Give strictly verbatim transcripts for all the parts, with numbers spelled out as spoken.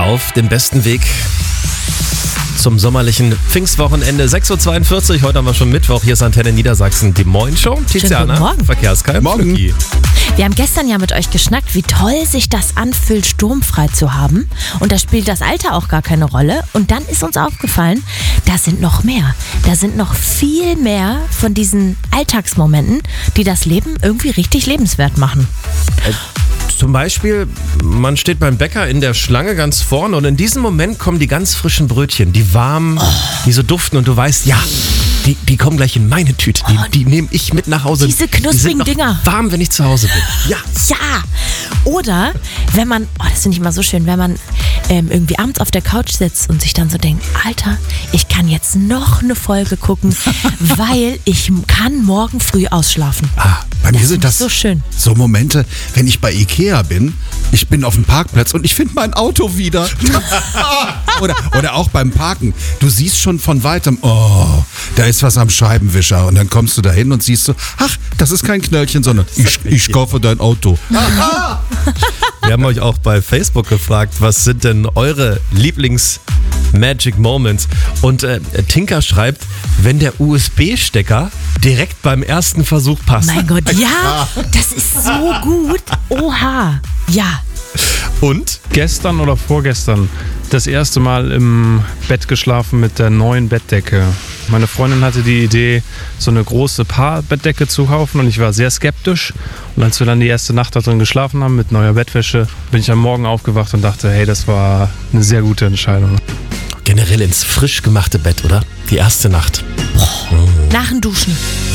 auf dem besten Weg zum sommerlichen Pfingstwochenende. sechs Uhr zweiundvierzig, heute haben wir schon Mittwoch. Hier ist Antenne Niedersachsen, die Moin-Show. Tiziana, Verkehrskeim, Morgen. Flücki. Wir haben gestern ja mit euch geschnackt, wie toll sich das anfühlt, sturmfrei zu haben. Und da spielt das Alter auch gar keine Rolle. Und dann ist uns aufgefallen, da sind noch mehr. Da sind noch viel mehr von diesen Alltagsmomenten, die das Leben irgendwie richtig lebenswert machen. Zum Beispiel, man steht beim Bäcker in der Schlange ganz vorne und in diesem Moment kommen die ganz frischen Brötchen, die warm, die so duften und du weißt, ja, die, die kommen gleich in meine Tüte, die, die nehme ich mit nach Hause. Diese knusprigen die sind noch Dinger. warm, wenn ich zu Hause bin. Ja. Ja! Oder wenn man, oh, das finde ich immer so schön, wenn man ähm, irgendwie abends auf der Couch sitzt und sich dann so denkt, Alter, ich kann jetzt noch eine Folge gucken, weil ich kann morgen früh ausschlafen. Ah, bei mir Das sind ist das so schön. so Momente, wenn ich bei Ikea bin, ich bin auf dem Parkplatz und ich finde mein Auto wieder. oder, oder auch beim Parken. Du siehst schon von weitem, oh, da ist was am Scheibenwischer. Und dann kommst du da hin und siehst so, ach, das ist kein Knöllchen, sondern ich, ich kaufe dein Auto. Wir haben euch auch bei Facebook gefragt, was sind denn eure Lieblings-Magic Moments? Und äh, Tinker schreibt, wenn der U S B-Stecker direkt beim ersten Versuch passt. Mein Gott, ja, das ist so gut. Oha, ja. Und? Gestern oder vorgestern das erste Mal im Bett geschlafen mit der neuen Bettdecke. Meine Freundin hatte die Idee, so eine große Paar-Bettdecke zu kaufen und ich war sehr skeptisch. Und als wir dann die erste Nacht da drin geschlafen haben mit neuer Bettwäsche, bin ich am Morgen aufgewacht und dachte, hey, das war eine sehr gute Entscheidung. Generell ins frisch gemachte Bett, oder? Die erste Nacht. Nach dem Duschen.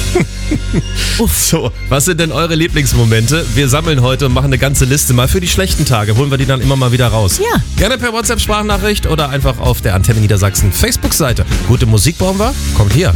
So, was sind denn eure Lieblingsmomente? Wir sammeln heute und machen eine ganze Liste. Mal für die schlechten Tage holen wir die dann immer mal wieder raus. Ja. Gerne per WhatsApp-Sprachnachricht oder einfach auf der Antenne Niedersachsen Facebook-Seite. Gute Musik brauchen wir? Kommt hier.